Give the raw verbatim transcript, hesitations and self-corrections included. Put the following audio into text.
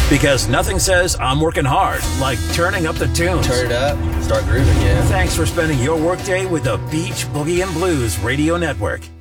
Because nothing says I'm working hard like turning up the tunes. Turn it up, start grooving, yeah. Thanks for spending your workday with the Beach Boogie and Blues Radio Network.